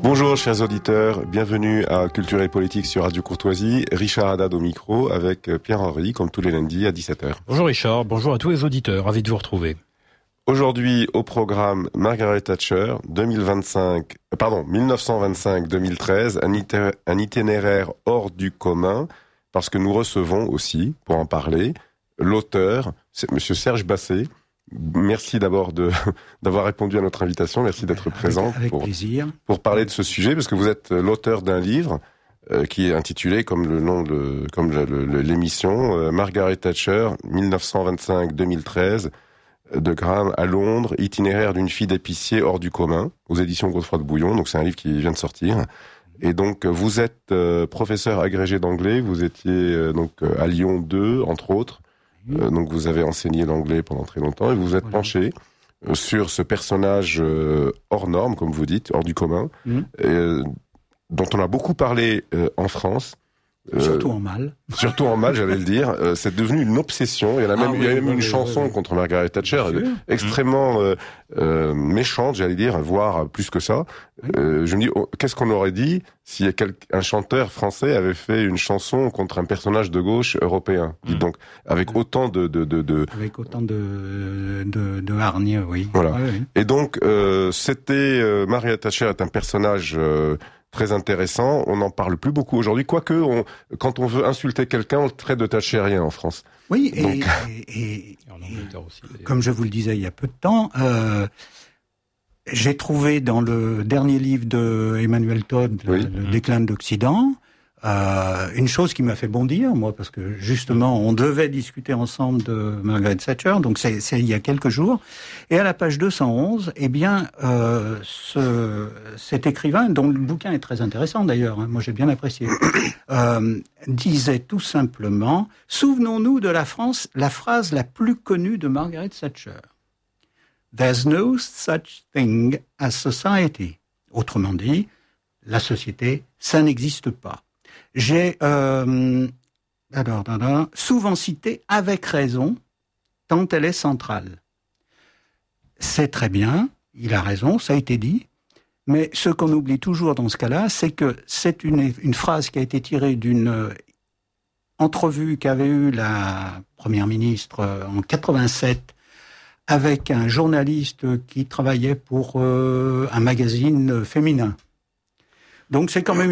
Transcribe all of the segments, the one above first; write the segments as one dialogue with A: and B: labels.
A: Bonjour chers auditeurs, bienvenue à Culture et Politique sur Radio Courtoisie. Richard Haddad au micro avec Pierre-Henri, comme tous les lundis à 17h.
B: Bonjour Richard, bonjour à tous les auditeurs, ravi de vous retrouver.
A: Aujourd'hui au programme Margaret Thatcher, 1925-2013, un itinéraire hors du commun, parce que nous recevons aussi, pour en parler, l'auteur, c'est Monsieur Serge Basset. Merci d'abord d'avoir répondu à notre invitation. Merci d'être présent
C: avec plaisir.
A: Pour parler de ce sujet, parce que vous êtes l'auteur d'un livre qui est intitulé, comme le nom comme l'émission, Margaret Thatcher, 1925-2013, de Graham à Londres, itinéraire d'une fille d'épicier hors du commun, aux éditions Godefroy de Bouillon. Donc c'est un livre qui vient de sortir. Et donc vous êtes professeur agrégé d'anglais. Vous étiez donc à Lyon 2, entre autres. Donc vous avez enseigné l'anglais pendant très longtemps et vous vous êtes penché sur ce personnage hors norme, comme vous dites, hors du commun, dont on a beaucoup parlé en France.
C: Surtout en mal.
A: Surtout en mal, j'allais le dire. C'est devenu une obsession. Il y a même une chanson contre Margaret Thatcher, extrêmement méchante, j'allais dire, voire plus que ça. Je me dis, qu'est-ce qu'on aurait dit si un chanteur français avait fait une chanson contre un personnage de gauche européen, donc avec autant
C: avec autant de hargne, oui.
A: Voilà. Oui. Et donc, Margaret Thatcher est un personnage très intéressant. On n'en parle plus beaucoup aujourd'hui, quoique quand on veut insulter quelqu'un, on le traite de Thatcherien en France.
C: Oui,
A: donc,
C: et comme je vous le disais il y a peu de temps, j'ai trouvé dans le dernier livre de Emmanuel Todd, Le déclin de l'Occident, une chose qui m'a fait bondir, moi, parce que justement, on devait discuter ensemble de Margaret Thatcher, donc c'est il y a quelques jours, et à la page 211, eh bien, cet écrivain, dont le bouquin est très intéressant d'ailleurs, moi j'ai bien apprécié, disait tout simplement, souvenons-nous de la phrase la plus connue de Margaret Thatcher. There's no such thing as society. Autrement dit, la société, ça n'existe pas. J'ai souvent cité avec raison, tant elle est centrale. C'est très bien, il a raison, ça a été dit, mais ce qu'on oublie toujours dans ce cas-là, c'est que c'est une phrase qui a été tirée d'une entrevue qu'avait eue la Première ministre en 87 avec un journaliste qui travaillait pour un magazine féminin. Donc c'est quand même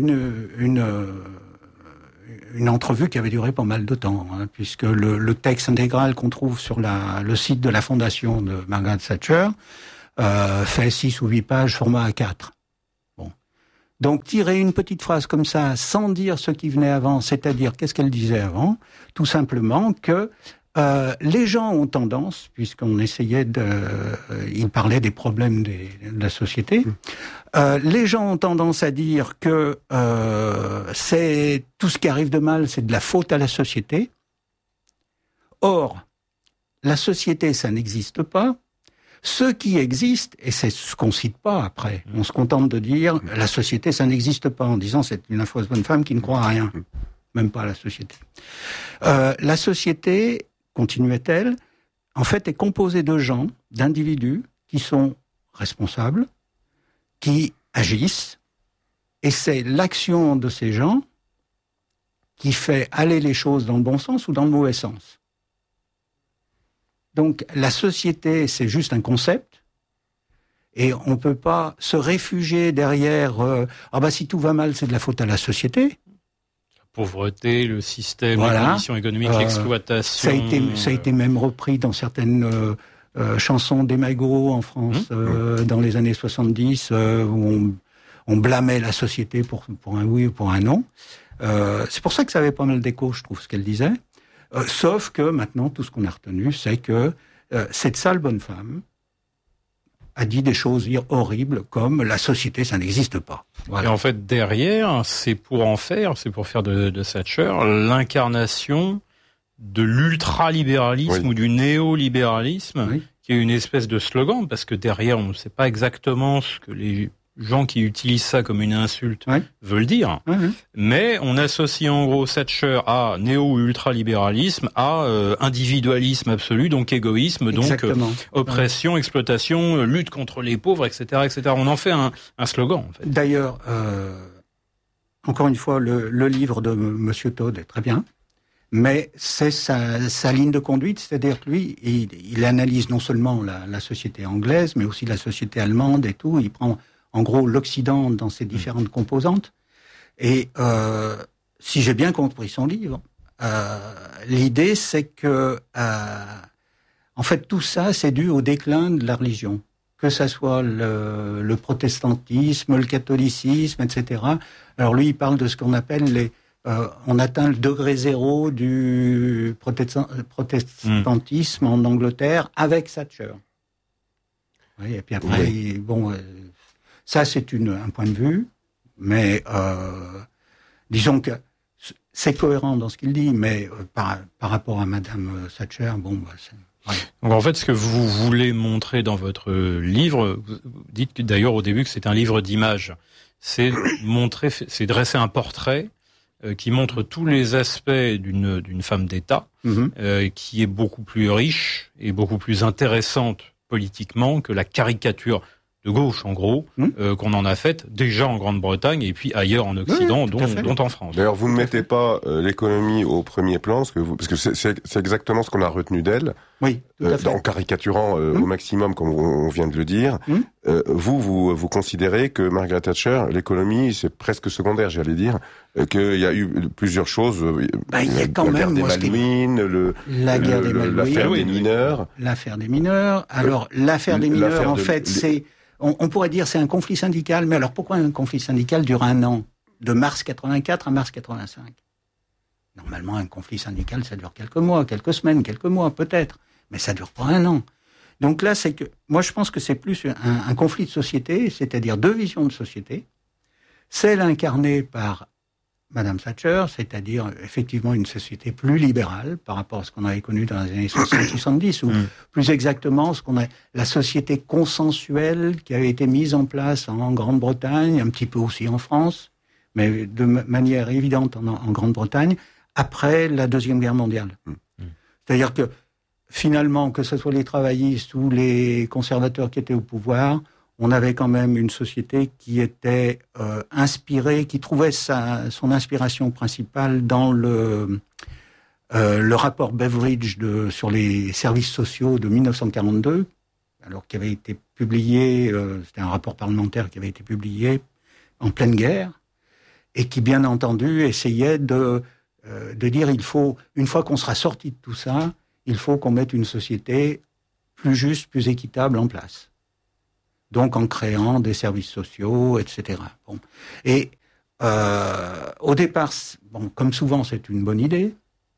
C: une entrevue qui avait duré pas mal de temps, puisque le texte intégral qu'on trouve sur le site de la fondation de Margaret Thatcher fait 6 ou 8 pages, format A4. Bon. Donc tirer une petite phrase comme ça, sans dire ce qui venait avant, c'est-à-dire qu'est-ce qu'elle disait avant, tout simplement que les gens ont tendance, puisqu'on essayait il parlait des problèmes de la société, les gens ont tendance à dire que c'est tout ce qui arrive de mal, c'est de la faute à la société. Or, la société, ça n'existe pas. Ce qui existe, et c'est ce qu'on cite pas après, on se contente de dire la société, ça n'existe pas, en disant c'est une affreuse bonne femme qui ne croit à rien, même pas à la société. La société, continuait-elle, en fait est composée de gens, d'individus qui sont responsables, qui agissent, et c'est l'action de ces gens qui fait aller les choses dans le bon sens ou dans le mauvais sens. Donc la société, c'est juste un concept, et on ne peut pas se réfugier derrière si tout va mal, c'est de la faute à la société.
B: Pauvreté, le système, les conditions économiques, l'exploitation.
C: Ça a été même repris dans certaines chansons d'Emago en France dans les années 70 où on blâmait la société pour un oui ou pour un non. C'est pour ça que ça avait pas mal d'écho, je trouve, ce qu'elle disait. Sauf que maintenant, tout ce qu'on a retenu, c'est que cette sale bonne femme a dit des choses horribles comme la société, ça n'existe pas. Voilà.
B: Et en fait, derrière, c'est pour faire de Thatcher l'incarnation de l'ultralibéralisme ou du néolibéralisme, qui est une espèce de slogan, parce que derrière, on ne sait pas exactement ce que les gens qui utilisent ça comme une insulte
C: Ouais.
B: veulent dire.
C: Ouais.
B: Mais on associe en gros Thatcher à néo-ultralibéralisme, à individualisme absolu, donc égoïsme, donc
C: Exactement.
B: oppression, exploitation, lutte contre les pauvres, etc., etc. On en fait un slogan, en fait.
C: D'ailleurs, encore une fois, le livre de Monsieur Todd est très bien, mais c'est sa ligne de conduite, c'est-à-dire que lui, il analyse non seulement la société anglaise, mais aussi la société allemande et tout. Il prend en gros l'Occident dans ses différentes composantes. Et si j'ai bien compris son livre, l'idée c'est que en fait tout ça c'est dû au déclin de la religion, que ça soit le protestantisme, le catholicisme, etc. Alors lui il parle de ce qu'on appelle on atteint le degré zéro du protestantisme en Angleterre avec Thatcher. Oui, et puis après, ça c'est un point de vue, mais disons que c'est cohérent dans ce qu'il dit, mais par rapport à Madame Thatcher, ouais.
B: Donc en fait, ce que vous voulez montrer dans votre livre, vous dites d'ailleurs au début que c'est un livre d'images, c'est dresser un portrait qui montre tous les aspects d'une femme d'État, qui est beaucoup plus riche et beaucoup plus intéressante politiquement que la caricature de gauche, en gros, qu'on en a faite déjà en Grande-Bretagne et puis ailleurs en Occident, dont en France.
A: D'ailleurs, vous ne mettez pas l'économie au premier plan, parce que c'est exactement ce qu'on a retenu d'elle.
C: Oui, tout à fait.
A: En caricaturant au maximum, comme on vient de le dire. Vous considérez que Margaret Thatcher, l'économie, c'est presque secondaire, j'allais dire, qu'il y a eu plusieurs choses.
C: Il y a quand même
A: la guerre des Malouines, l'affaire des mineurs.
C: L'affaire des mineurs. Alors, l'affaire des mineurs, en fait, c'est... On pourrait dire c'est un conflit syndical, mais alors pourquoi un conflit syndical dure un an, de mars 84 à mars 85 ? Normalement, un conflit syndical, ça dure quelques mois, quelques semaines, quelques mois peut-être, mais ça dure pas un an. Donc là, c'est que moi je pense que c'est plus un conflit de société, c'est-à-dire deux visions de société. Celle incarnée par Madame Thatcher, c'est-à-dire effectivement une société plus libérale par rapport à ce qu'on avait connu dans les années 60-70, ou plus exactement la société consensuelle qui avait été mise en place en Grande-Bretagne, un petit peu aussi en France, mais de manière évidente en Grande-Bretagne, après la Deuxième Guerre mondiale. C'est-à-dire que finalement, que ce soit les travaillistes ou les conservateurs qui étaient au pouvoir, on avait quand même une société qui était inspirée, qui trouvait son inspiration principale dans le rapport Beveridge sur les services sociaux de 1942, alors qui avait été publié, c'était un rapport parlementaire qui avait été publié en pleine guerre, et qui bien entendu essayait de dire il faut, une fois qu'on sera sorti de tout ça, il faut qu'on mette une société plus juste, plus équitable en place. Donc en créant des services sociaux, etc. Bon. Et au départ, comme souvent, c'est une bonne idée,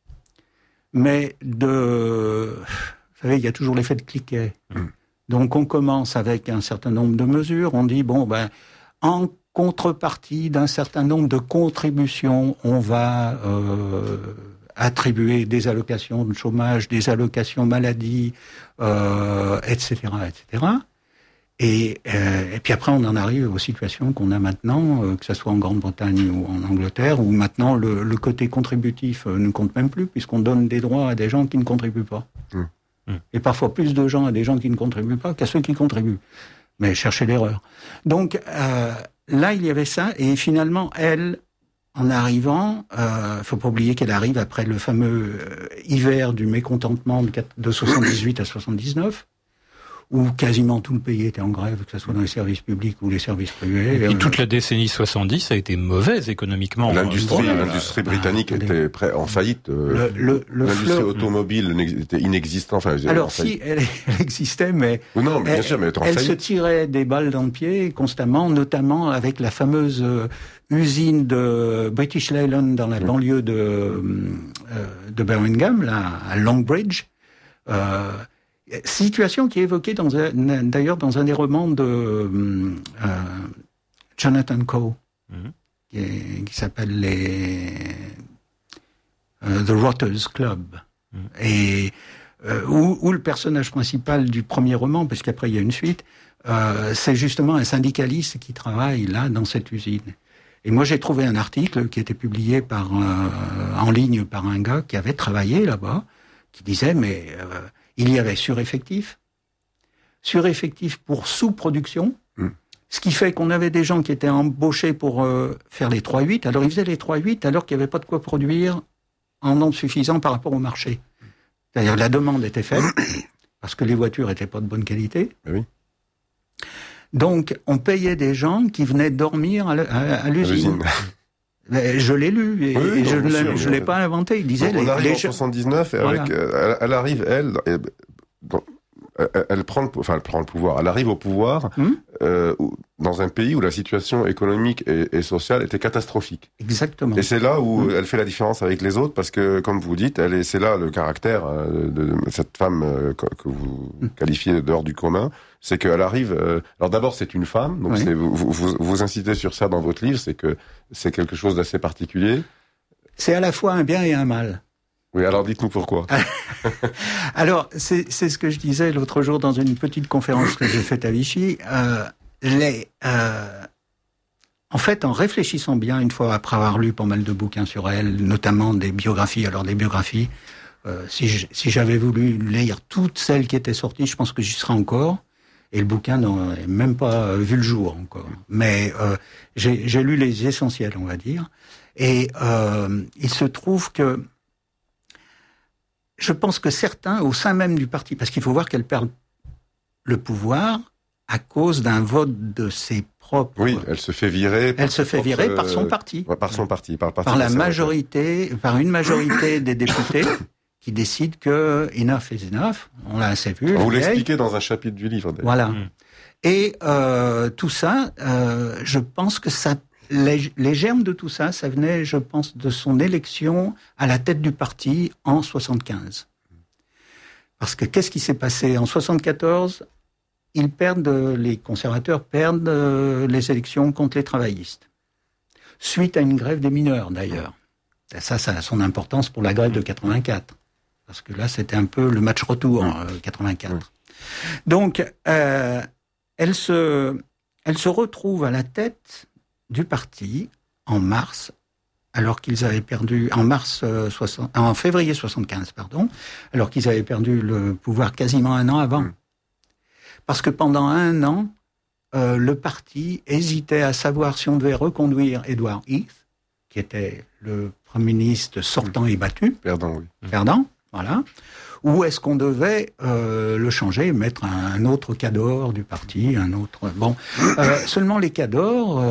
C: mais vous savez, il y a toujours l'effet de cliquet. Donc on commence avec un certain nombre de mesures, on dit, en contrepartie d'un certain nombre de contributions, on va attribuer des allocations de chômage, des allocations maladie, etc., etc., Et puis après, on en arrive aux situations qu'on a maintenant, que ce soit en Grande-Bretagne ou en Angleterre, où maintenant le côté contributif ne compte même plus, puisqu'on donne des droits à des gens qui ne contribuent pas. Et parfois plus de gens à des gens qui ne contribuent pas qu'à ceux qui contribuent. Mais cherchez l'erreur. Donc là, il y avait ça, et finalement, elle, en arrivant, faut pas oublier qu'elle arrive après le fameux hiver du mécontentement de 78 à 79, où quasiment tout le pays était en grève, que ce soit dans les services publics ou les services privés.
B: Et toute la décennie 70 a été mauvaise économiquement.
A: L'industrie britannique était en faillite. L'industrie automobile était inexistante.
C: Alors si, elle existait, mais,
A: bien sûr, mais
C: elle se tirait des balles dans le pied constamment, notamment avec la fameuse usine de British Leyland dans la banlieue de Birmingham, là, à Longbridge. Situation qui est évoquée d'ailleurs dans un des romans de Jonathan Coe, qui s'appelle The Rotters Club, et où le personnage principal du premier roman, parce qu'après il y a une suite, c'est justement un syndicaliste qui travaille là dans cette usine. Et moi, j'ai trouvé un article qui était publié en ligne par un gars qui avait travaillé là-bas, qui disait, mais il y avait sureffectif pour sous-production, ce qui fait qu'on avait des gens qui étaient embauchés pour faire les 3-8, alors ils faisaient les 3-8 alors qu'il n'y avait pas de quoi produire en nombre suffisant par rapport au marché. C'est-à-dire la demande était faible, parce que les voitures n'étaient pas de bonne qualité.
A: Oui.
C: Donc, on payait des gens qui venaient dormir à l'usine. Mais je l'ai lu, et je l'ai pas inventé. Il disait...
A: On arrive en 79, et voilà. Elle arrive, elle prend le pouvoir. Elle arrive au pouvoir dans un pays où la situation économique et sociale était catastrophique.
C: Exactement.
A: Et c'est là où elle fait la différence avec les autres, parce que, comme vous dites, c'est là le caractère de cette femme que vous qualifiez dehors du commun. C'est qu'elle arrive. Alors d'abord, c'est une femme. Donc vous incitez sur ça dans votre livre, c'est que c'est quelque chose d'assez particulier.
C: C'est à la fois un bien et un mal.
A: Oui, alors dites-nous pourquoi.
C: Alors, c'est ce que je disais l'autre jour dans une petite conférence que j'ai faite à Vichy. En fait, en réfléchissant bien, une fois après avoir lu pas mal de bouquins sur elle, notamment des biographies, si j'avais voulu lire toutes celles qui étaient sorties, je pense que j'y serais encore. Et le bouquin n'aurait même pas vu le jour encore. Mais j'ai lu les essentiels, on va dire. Et il se trouve que je pense que certains, au sein même du parti, parce qu'il faut voir qu'elle perd le pouvoir à cause d'un vote de ses propres...
A: Oui, elle se fait virer.
C: Elle se fait virer par son parti.
A: Par son parti, par le parti.
C: Par la majorité, par une majorité des députés qui décident que enough is enough. On l'a assez vu.
A: Vous l'expliquez dans un chapitre du livre, d'ailleurs.
C: Voilà. Et tout ça, je pense que ça... Les germes de tout ça, ça venait, je pense, de son élection à la tête du parti en 75. Parce que qu'est-ce qui s'est passé en 74 ? Les conservateurs perdent les élections contre les travaillistes. Suite à une grève des mineurs, d'ailleurs. Et ça a son importance pour la grève de 84. Parce que là, c'était un peu le match retour, 84. Donc, elle se retrouve à la tête du parti en mars, alors qu'ils avaient perdu en février 75, alors qu'ils avaient perdu le pouvoir quasiment un an avant. Parce que pendant un an, le parti hésitait à savoir si on devait reconduire Edward Heath, qui était le Premier ministre sortant et battu. Perdant, voilà. Ou est-ce qu'on devait le changer, mettre un autre cadre du parti, un autre... Bon, seulement les cadres,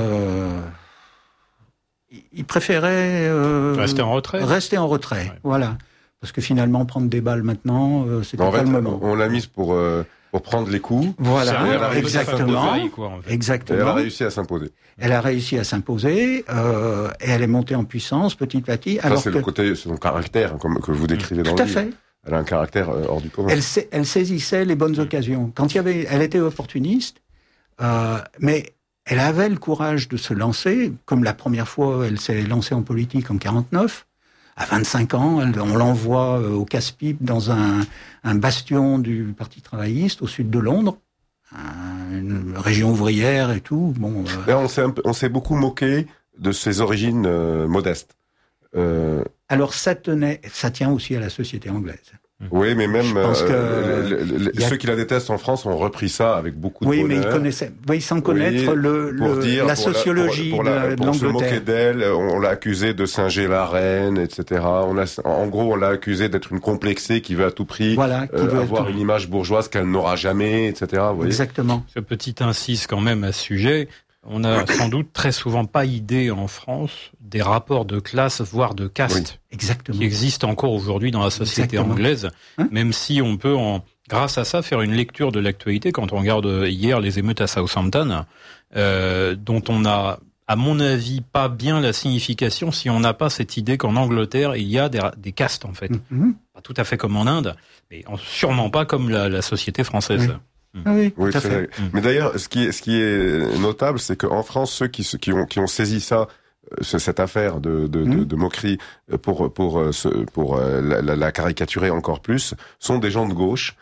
C: ils préféraient...
B: rester en retrait.
C: Ouais. Voilà. Parce que finalement, prendre des balles maintenant, c'était pas le moment.
A: On l'a mise pour prendre les coups.
C: Voilà, exactement. Exactement.
A: Et elle a réussi à s'imposer.
C: Elle a réussi à s'imposer, et elle est montée en puissance petit à petit.
A: Ça, c'est le côté, son caractère, comme que vous décrivez dans le livre. Tout à fait. Elle a un caractère hors du commun.
C: Elle saisissait les bonnes occasions. Elle était opportuniste, mais elle avait le courage de se lancer. Comme la première fois, elle s'est lancée en politique en 49. À 25 ans, on l'envoie au casse-pipe dans un bastion du Parti travailliste au sud de Londres, une région ouvrière et tout. Bon.
A: On s'est beaucoup moqué de ses origines modestes.
C: Alors ça tient aussi à la société anglaise.
A: Oui, mais même ceux qui la détestent en France ont repris ça avec beaucoup de bonheur.
C: Oui, mais ils connaissaient, sans connaître la sociologie de l'Angleterre.
A: Pour se moquer d'elle, on l'a accusée de singer la reine, etc. En gros, on l'a accusée d'être une complexée qui veut à tout prix avoir une image bourgeoise qu'elle n'aura jamais, etc. Vous voyez.
C: Exactement.
B: Ce petit insiste quand même à ce sujet. On n'a sans doute très souvent pas idée en France des rapports de classe, voire de caste, qui existent encore aujourd'hui dans la société anglaise, même si on peut, grâce à ça, faire une lecture de l'actualité. Quand on regarde hier les émeutes à Southampton, dont on a, à mon avis, pas bien la signification si on n'a pas cette idée qu'en Angleterre, il y a des castes, en fait. Pas tout à fait comme en Inde, mais sûrement pas comme la société française.
C: Oui, tout à fait.
A: Mais d'ailleurs, ce qui est notable, c'est qu'en France, ceux qui ont saisi cette affaire de moquerie pour la caricaturer encore plus, sont des gens de gauche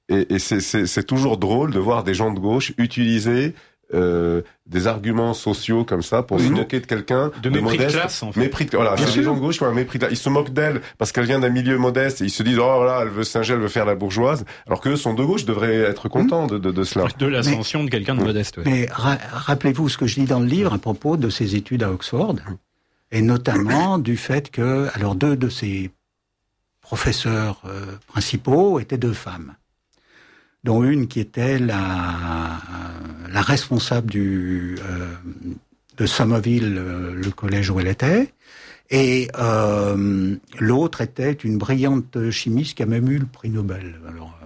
A: Et c'est toujours drôle de voir des gens de gauche utiliser des arguments sociaux comme ça pour se moquer de quelqu'un
B: de mépris
A: modeste,
B: de classe, en fait.
A: Voilà, c'est des gens de gauche qui ont un mépris de classe. Ils se moquent d'elle parce qu'elle vient d'un milieu modeste et ils se disent oh là, elle veut singer, elle veut faire la bourgeoise, alors qu'eux sont de gauche, devraient être contents de cela.
B: De l'ascension de quelqu'un de modeste. Ouais.
C: Mais rappelez-vous ce que je dis dans le livre à propos de ses études à Oxford, et notamment du fait que alors deux de ses professeurs principaux étaient deux femmes, dont une qui était la responsable de Somerville, le collège où elle était, et l'autre était une brillante chimiste qui a même eu le prix Nobel.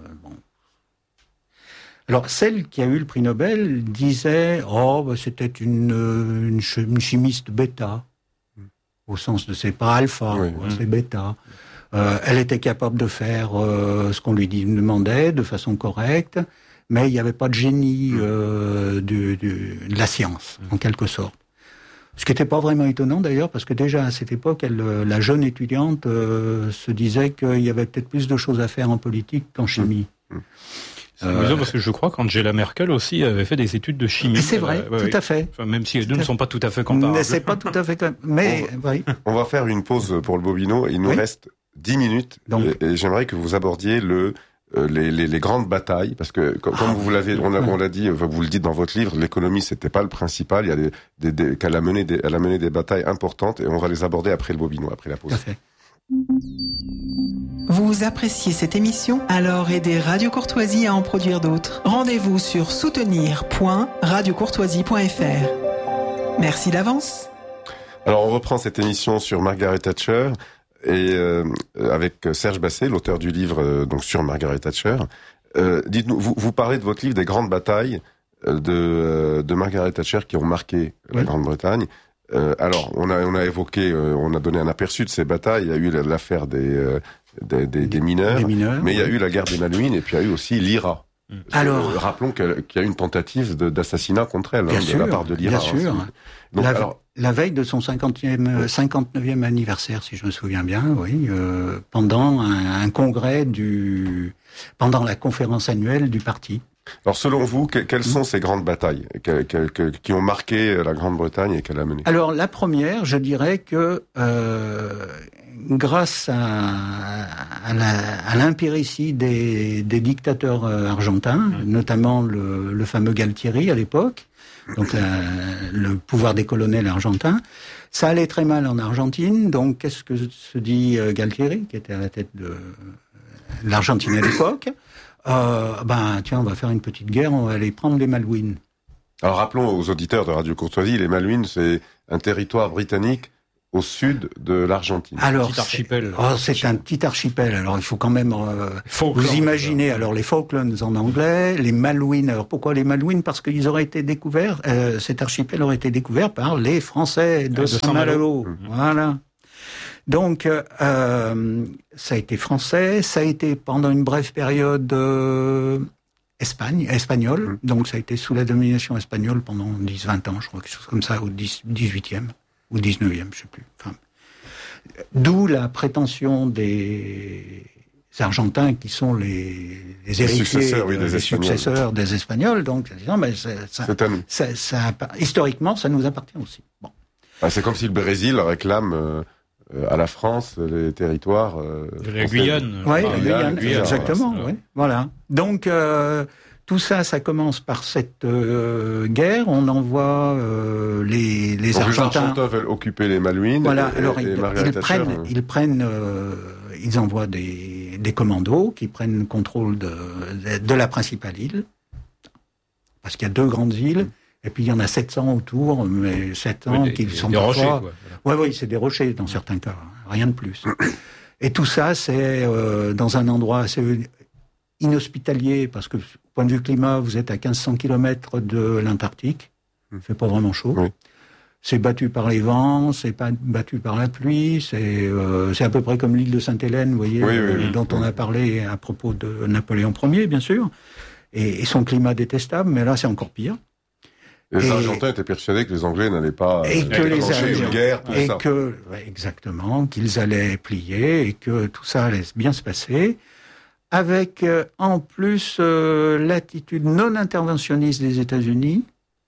C: Alors celle qui a eu le prix Nobel disait c'était une chimiste bêta, au sens de c'est pas alpha, c'est bêta. Elle était capable de faire ce qu'on lui demandait de façon correcte, mais il n'y avait pas de génie de la science, en quelque sorte. Ce qui n'était pas vraiment étonnant d'ailleurs, parce que déjà à cette époque, la jeune étudiante se disait qu'il y avait peut-être plus de choses à faire en politique qu'en chimie.
B: C'est amusant parce que je crois qu'Angela Merkel aussi avait fait des études de chimie.
C: Et c'est vrai, tout à fait.
B: Enfin, même si les deux ne sont pas tout à fait comparables.
C: Mais c'est pas tout à fait mais oui.
A: On va faire une pause pour le Bobino. Il nous reste 10 minutes. Donc. Et j'aimerais que vous abordiez les grandes batailles, parce que comme vous l'avez, on l'a dit, vous le dites dans votre livre, l'économie c'était pas le principal. Il y a qu'elle a mené des batailles importantes, et on va les aborder après le Bobino, après la pause.
C: Tout à fait.
D: Vous appréciez cette émission? Alors aidez Radio Courtoisie à en produire d'autres. Rendez-vous sur soutenir.radiocourtoisie.fr. Merci d'avance.
A: Alors on reprend cette émission sur Margaret Thatcher et avec Serge Basset, l'auteur du livre donc sur Margaret Thatcher. Dites-nous, vous parlez de votre livre des grandes batailles de Margaret Thatcher qui ont marqué la Grande-Bretagne. Alors, on a évoqué, on a donné un aperçu de ces batailles. Il y a eu l'affaire des mineurs, mais il y a eu la guerre des Malouines, et puis il y a eu aussi l'IRA. Alors, rappelons qu'il y a eu une tentative d'assassinat contre elle de la part de l'IRA.
C: Bien sûr. Donc, la veille de son 59e anniversaire, si je me souviens bien, pendant un congrès pendant la conférence annuelle du parti.
A: Alors, selon vous, quelles sont ces grandes batailles qui ont marqué la Grande-Bretagne et qu'elle a menées? Alors,
C: la première, je dirais que grâce à l'impéritie des dictateurs argentins, notamment le fameux Galtieri à l'époque, donc le pouvoir des colonels argentins, ça allait très mal en Argentine. Donc, qu'est-ce que se dit Galtieri, qui était à la tête de l'Argentine à l'époque? Tiens, on va faire une petite guerre, on va aller prendre les Malouines.
A: Alors rappelons aux auditeurs de Radio Courtoisie, les Malouines, c'est un territoire britannique au sud de l'Argentine.
C: Alors,
B: petit archipel.
C: C'est un petit archipel. Alors, il faut quand même vous imaginer. Alors, les Falklands en anglais, les Malouines. Alors, pourquoi les Malouines? Parce qu'ils auraient été découverts. Cet archipel aurait été découvert par les Français de Saint-Malo. Voilà. Donc, ça a été français, ça a été pendant une brève période espagnole, donc ça a été sous la domination espagnole pendant 10-20 ans, je crois, quelque chose comme ça, au 18e ou 19e, je sais plus. Enfin, d'où la prétention des Argentins qui sont les héritiers, les successeurs des Espagnols, donc disant, mais historiquement, ça nous appartient aussi. Bon.
A: C'est comme si le Brésil réclame à la France les territoires
B: de la Guyane.
C: Oui, la Guyane, exactement. Oui, voilà. Donc tout ça commence par cette guerre. On envoie les Argentins.
A: Les veulent occuper les Malouines.
C: Voilà. Alors ils envoient des commandos qui prennent contrôle de la principale île, parce qu'il y a 2 grandes îles. Et puis il y en a 700 autour, mais 700 qui sont
B: des rochers, quoi.
C: Oui, c'est des rochers dans certains cas, rien de plus. Et tout ça, c'est dans un endroit assez inhospitalier, parce que, au point de vue climat, vous êtes à 1500 km de l'Antarctique, il fait pas vraiment chaud. Oui. C'est battu par les vents, c'est pas battu par la pluie, c'est à peu près comme l'île de Sainte-Hélène, vous voyez, dont on a parlé à propos de Napoléon Ier, bien sûr, et son climat détestable, mais là c'est encore pire.
A: Les Argentins étaient persuadés que les Anglais n'allaient pas déclencher une guerre pour ça.
C: Exactement, qu'ils allaient plier et que tout ça allait bien se passer. avec en plus l'attitude non interventionniste des États-Unis,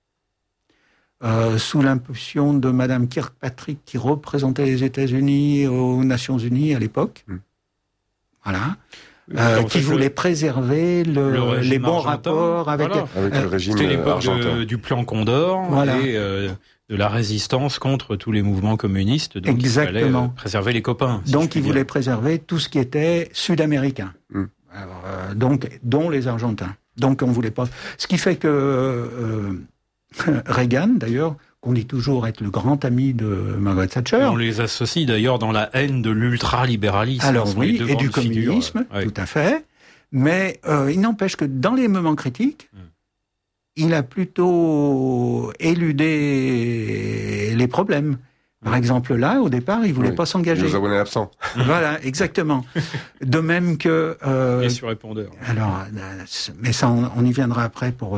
C: sous l'impulsion de Madame Kirkpatrick qui représentait les États-Unis aux Nations Unies à l'époque. Voilà. Qui voulait préserver les bons rapports avec
A: le régime argentin.
B: Du plan Condor et de la résistance contre tous les mouvements communistes. Donc
C: exactement.
B: Il fallait préserver les copains.
C: Donc il voulait préserver tout ce qui était sud-américain. Alors, donc dont les Argentins. Donc on voulait pas. Ce qui fait que Reagan, d'ailleurs, qu'on dit toujours être le grand ami de Margaret Thatcher.
B: On les associe d'ailleurs dans la haine de l'ultralibéralisme.
C: Alors oui, et du communisme, tout à fait. Mais il n'empêche que dans les moments critiques, il a plutôt éludé les problèmes. Par exemple, là, au départ, il voulait pas s'engager.
A: Les abonnés absents.
C: Voilà, exactement. De même que...
B: et sur répondeur.
C: Alors, mais ça, on y viendra après pour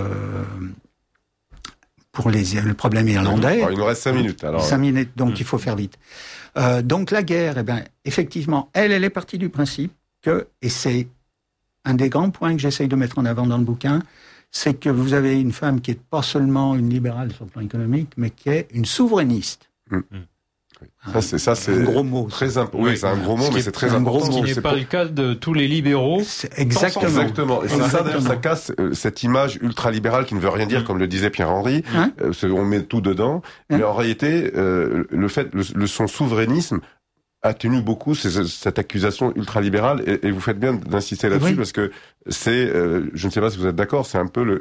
C: le problème irlandais.
A: Il nous reste 5 minutes. Alors.
C: 5 minutes, donc il faut faire vite. Donc la guerre, effectivement, elle est partie du principe que, et c'est un des grands points que j'essaye de mettre en avant dans le bouquin, c'est que vous avez une femme qui est pas seulement une libérale sur le plan économique, mais qui est une souverainiste.
A: Ça, c'est
C: un gros mot.
A: Oui, c'est un gros mot, mais c'est très important.
B: Ce qui n'est pas le cas de tous les libéraux.
C: Exactement.
A: Et c'est ça, d'ailleurs, ça casse cette image ultralibérale qui ne veut rien dire, comme le disait Pierre-Henri. On met tout dedans. Mais en réalité, son souverainisme atténue beaucoup cette accusation ultralibérale, et vous faites bien d'insister là-dessus, parce que c'est, je ne sais pas si vous êtes d'accord, c'est un peu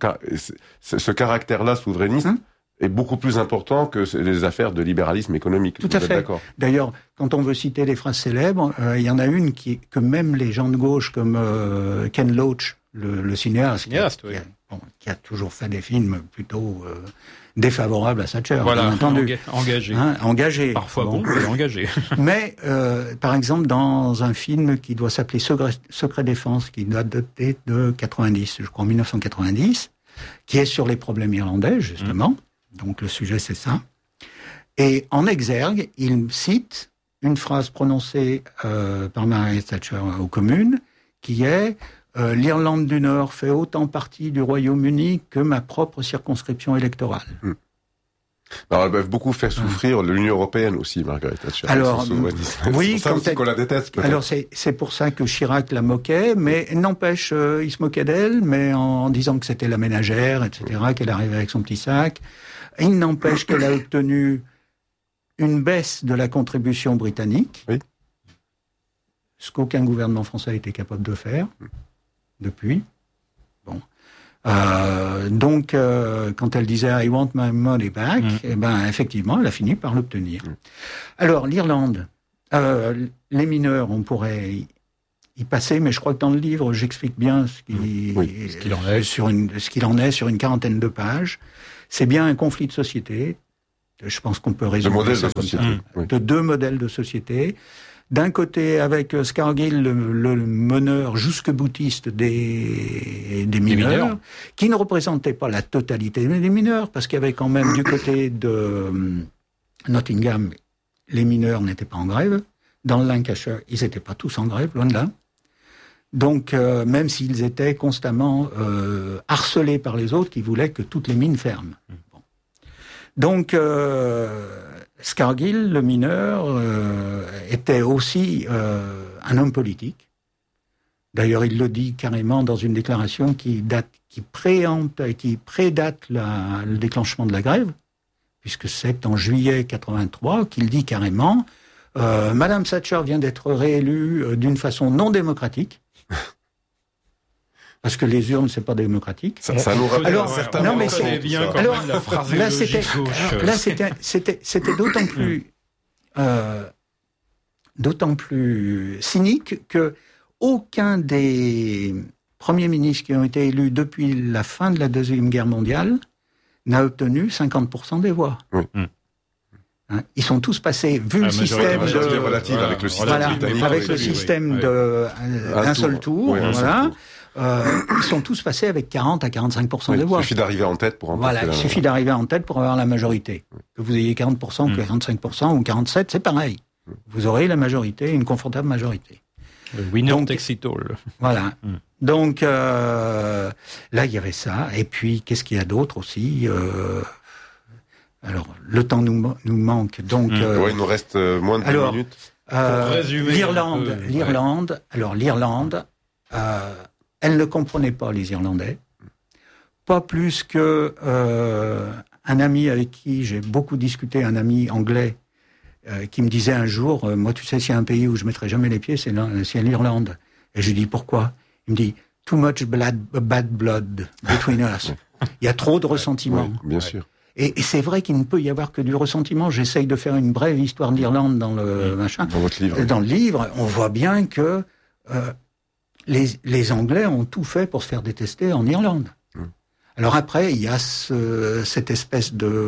A: ce caractère-là souverainiste est beaucoup plus important que les affaires de libéralisme économique.
C: Tout à fait.
A: D'accord.
C: D'ailleurs, quand on veut citer les phrases célèbres, il y en a une que même les gens de gauche comme Ken Loach, le cinéaste, qui a toujours fait des films plutôt défavorables à Thatcher,
B: voilà,
C: bien entendu.
B: Engagé. Parfois mais engagé.
C: Mais, par exemple, dans un film qui doit s'appeler Secret Défense, qui doit dater de 90, je crois 1990, qui est sur les problèmes irlandais, justement. Donc le sujet, c'est ça. Et en exergue, il cite une phrase prononcée par Margaret Thatcher aux communes, qui est l'Irlande du Nord fait autant partie du Royaume-Uni que ma propre circonscription électorale.
A: Alors, elle va beaucoup faire souffrir l'Union européenne aussi, Margaret Thatcher.
C: Alors, oui,
A: c'est pour ça qu'on la déteste, peut-être.
C: Alors, c'est pour ça que Chirac la moquait, mais n'empêche, il se moquait d'elle, mais en disant que c'était la ménagère, etc., qu'elle arrivait avec son petit sac. Il n'empêche qu'elle a obtenu une baisse de la contribution britannique, ce qu'aucun gouvernement français a été capable de faire depuis. Bon. Donc, quand elle disait « I want my money back », effectivement, elle a fini par l'obtenir. Alors, l'Irlande, les mineurs, on pourrait y passer, mais je crois que dans le livre, j'explique bien ce qu'il en est sur une quarantaine de pages. C'est bien un conflit de société. Je pense qu'on peut résumer ça comme ça. De deux modèles de société. D'un côté, avec Scargill, le meneur jusque-boutiste des mineurs, qui ne représentait pas la totalité des mineurs, parce qu'il y avait quand même du côté de Nottingham, les mineurs n'étaient pas en grève. Dans le Lancashire, ils n'étaient pas tous en grève, loin de là. Donc, même s'ils étaient constamment harcelés par les autres qui voulaient que toutes les mines ferment. Bon. Donc, Scargill, le mineur, était aussi un homme politique. D'ailleurs, il le dit carrément dans une déclaration qui prédate le déclenchement de la grève, puisque c'est en juillet 83 qu'il dit carrément Madame Thatcher vient d'être réélue d'une façon non démocratique. Parce que les urnes, c'est pas démocratique.
A: Ça nous rappelle
C: alors,
A: certains
C: non, mais
A: c'est
B: bien quand même la phraséologie gauche.
C: Là, c'était d'autant plus cynique que aucun des premiers ministres qui ont été élus depuis la fin de la Deuxième Guerre mondiale n'a obtenu 50% des voix. Ils sont tous passés, vu le système
A: relative avec le système britannique,
C: avec le système d'un seul tour, ils sont tous passés avec 40 à 45% des voix.
A: Il suffit d'arriver en tête pour
C: il suffit d'arriver en tête pour avoir la majorité. Que vous ayez 40%, 45% ou 47%, c'est pareil. Vous aurez la majorité, une confortable majorité.
B: Le winner takes it all.
C: Voilà. Donc là, il y avait ça. Et puis, qu'est-ce qu'il y a d'autre aussi Alors, le temps nous manque. Donc,
A: ouais, il nous reste moins de 2 minutes.
B: Pour résumer
C: l'Irlande. Alors, l'Irlande, elle ne comprenait pas les Irlandais. Pas plus que un ami avec qui j'ai beaucoup discuté, un ami anglais, qui me disait un jour, moi, tu sais, s'il y a un pays où je mettrai jamais les pieds, c'est l'Irlande. Et je lui dis, pourquoi? Il me dit, too much bad blood between us. Il y a trop de ressentiment.
A: Oui, bien sûr.
C: Et c'est vrai qu'il ne peut y avoir que du ressentiment. J'essaye de faire une brève histoire d'Irlande dans le machin.
A: Dans votre livre.
C: Dans le livre, on voit bien que les Anglais ont tout fait pour se faire détester en Irlande. Alors après, il y a cette espèce de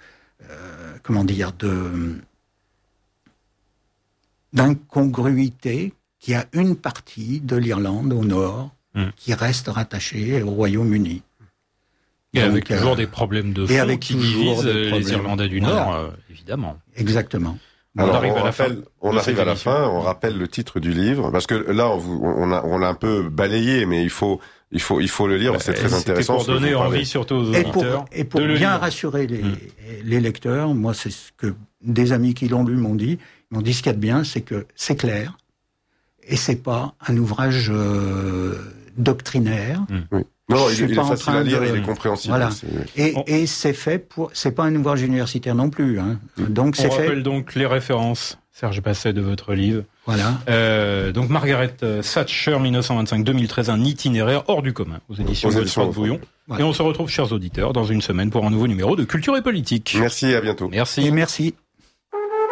C: d'incongruité qui a une partie de l'Irlande au nord qui reste rattachée au Royaume-Uni.
B: Et donc, avec toujours des problèmes de fond qui divisent les Irlandais du Nord, évidemment.
C: Exactement.
A: Alors, on arrive à la fin, on rappelle le titre du livre, parce que là, on l'a un peu balayé, mais il faut le lire, c'est très intéressant.
B: Pour donner envie surtout aux auditeurs.
C: Et pour bien rassurer les lecteurs, moi, c'est ce que des amis qui l'ont lu m'ont dit. Ils m'ont dit ce qu'il y a de bien, c'est que c'est clair, et c'est pas un ouvrage doctrinaire.
A: Oui. Non, il est facile à lire, il est compréhensible.
C: Voilà. Et c'est fait c'est pas un ouvrage universitaire non plus, hein. Donc
B: on rappelle donc les références, Serge Basset, de votre livre.
C: Voilà.
B: Donc Margaret Thatcher, 1925-2013, un itinéraire hors du commun, aux éditions Godefroy Bouillon. Voilà. Et on se retrouve, chers auditeurs, dans une semaine pour un nouveau numéro de Culture et Politique.
A: Merci, à bientôt.
B: Merci.
C: Et merci.